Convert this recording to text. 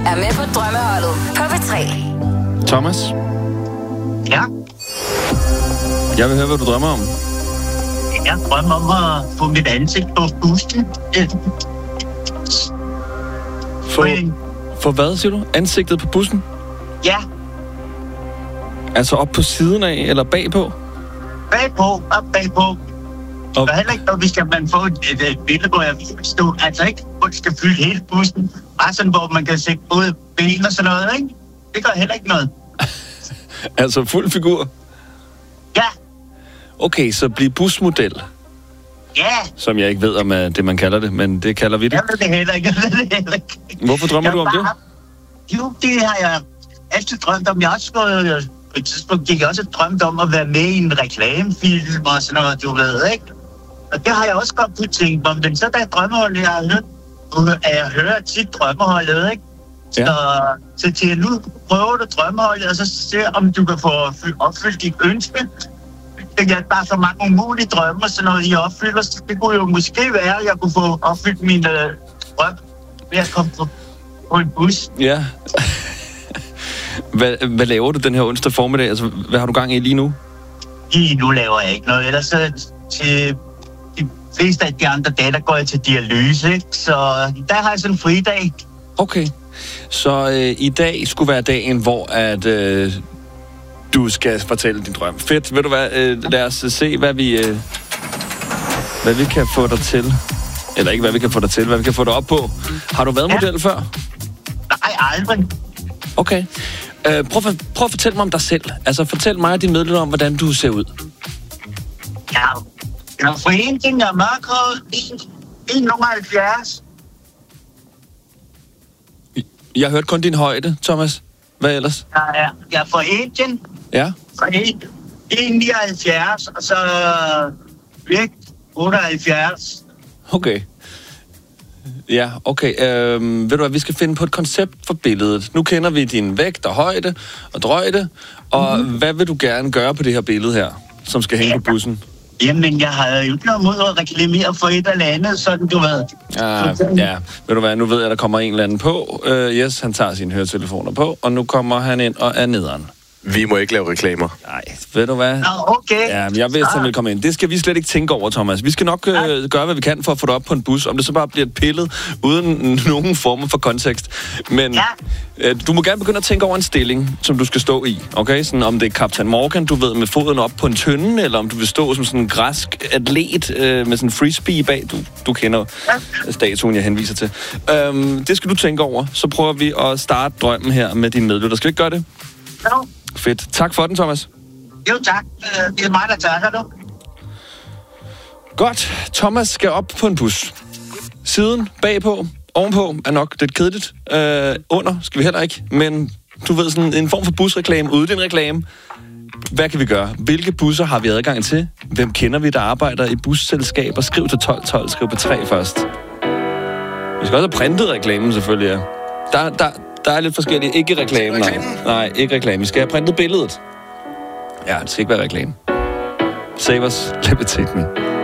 er med på drømmeholdet på P3. Thomas? Ja? Jeg vil høre, hvad du drømmer om. Jeg drømmer om at få mit ansigt på bussen. For hvad, siger du? Ansigtet på bussen? Ja. Altså op på siden af, eller bagpå? Bagpå. Og heller ikke, hvis man får et billede, hvor jeg vil stå. Altså ikke, hvor det skal fylde hele bussen. Bare sådan, hvor man kan se både ben og sådan noget, ikke? Det gør heller ikke noget. Altså fuld figur? Ja. Okay, så bliv busmodel. Ja. Som jeg ikke ved, om er det, man kalder det, men det kalder vi det. Jeg ved det heller ikke. Hvorfor drømmer du om det? Jo, det har jeg altid drømt om. Jeg har også gået... På et tidspunkt gik jeg også drømt om at være med i en reklamefilm og sådan noget, du ved, ikke? Og det har jeg også godt kunne tænke om. Men så da drømmeholdet, jeg hører tit drømmeholdet, ikke? Ja. Så til nu prøver du drømmeholdet, og så ser om du kan få opfyldt dit ønske. Det er bare så mange umulige drømme og sådan noget, I opfylder. Så det kunne jo måske være, at jeg kunne få opfyldt min drøm ved at komme på en bus. Ja. Hvad laver du den her onsdag formiddag? Altså, hvad har du gang i lige nu? Lige nu laver jeg ikke noget. Ellers så til de fleste af de andre dage, der går jeg til dialyse, ikke? Så der har jeg sådan en fridag. Okay. Så i dag skulle være dagen, hvor at, du skal fortælle din drøm. Fedt. Ved du hvad? Lad os se, hvad vi kan få dig til. Eller ikke, hvad vi kan få dig til. Hvad vi kan få dig op på. Har du været model før? Nej, aldrig. Okay. Prøv at fortælle mig om dig selv. Altså, fortæl mig og dine medlemmer om, hvordan du ser ud. Ja, jeg er fra Indien, jeg er mørkhåret, 1,70. Jeg hørte kun din højde, Thomas. Hvad ellers? Jeg er fra Indien. Ja. Fra 1,79, og så vægt 78. Okay. Ja, okay. Ved du hvad, vi skal finde på et koncept for billedet. Nu kender vi din vægt og højde og drøjde. Og hvad vil du gerne gøre på det her billede her, som skal hænge på bussen? Jamen, jeg har jo ikke noget mod at reklamere for et eller andet, sådan du ved. Ja, ved du hvad, nu ved jeg, der kommer en eller anden på. Yes, han tager sine høretelefoner på, og nu kommer han ind og er nederen. Vi må ikke lave reklamer. Nej, ved du hvad? Okay. Ja, jeg vidste, han ville komme ind. Det skal vi slet ikke tænke over, Thomas. Vi skal nok gøre, hvad vi kan for at få det op på en bus. Om det så bare bliver et pillet, uden nogen form for kontekst. Men du må gerne begynde at tænke over en stilling, som du skal stå i. Okay? Sådan, om det er Captain Morgan, du ved, med foden op på en tønde, eller om du vil stå som sådan en græsk atlet med sådan en frisbee bag. Du kender statuen, jeg henviser til. Det skal du tænke over. Så prøver vi at starte drømmen her med dine medlytter. Skal vi ikke gøre det? Jo. Fedt. Tak for den, Thomas. Jo, tak. Det er mig, der takker du. Godt. Thomas skal op på en bus. Siden, bagpå, ovenpå er nok lidt kedeligt. Under skal vi heller ikke. Men du ved, sådan en form for busreklame, uden reklame. Hvad kan vi gøre? Hvilke busser har vi adgang til? Hvem kender vi, der arbejder i busselskaber? Skriv til 1212, skriv på 3 først. Vi skal også have printet reklamen, selvfølgelig, ja. Der er lidt forskellige. Ikke reklame, nej. Nej, ikke reklame. Vi skal have printet billedet. Ja, det skal ikke være reklame. Save us. Levitate me.